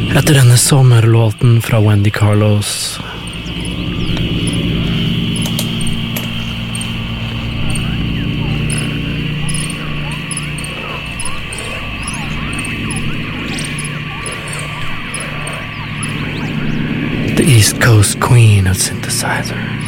Etter denne sommerlåten fra Wendy Carlos the East Coast Queen of synthesizer